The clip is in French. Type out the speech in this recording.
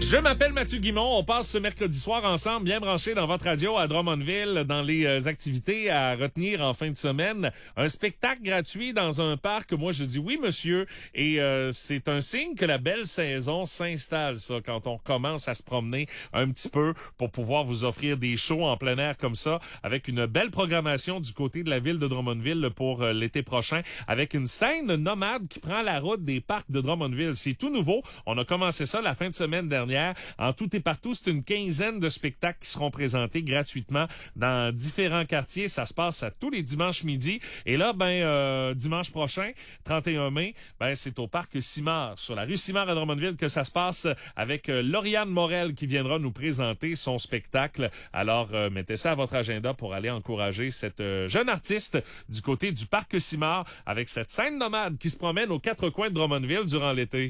Je m'appelle Mathieu Guimond. On passe ce mercredi soir ensemble, bien branché dans votre radio à Drummondville, dans les activités à retenir en fin de semaine. Un spectacle gratuit dans un parc. Moi, je dis oui, monsieur. Et c'est un signe que la belle saison s'installe, ça, quand on commence à se promener un petit peu pour pouvoir vous offrir des shows en plein air comme ça, avec une belle programmation du côté de la ville de Drummondville pour l'été prochain, avec une scène nomade qui prend la route des parcs de Drummondville. C'est tout nouveau. On a commencé ça la fin de semaine dernière. En tout et partout, c'est une quinzaine de spectacles qui seront présentés gratuitement dans différents quartiers. Ça se passe à tous les dimanches midi. Et là, dimanche prochain, 31 mai, c'est au parc Simard, sur la rue Simard à Drummondville, que ça se passe avec Lauriane Morel qui viendra nous présenter son spectacle. Alors, mettez ça à votre agenda pour aller encourager cette jeune artiste du côté du parc Simard avec cette scène nomade qui se promène aux quatre coins de Drummondville durant l'été.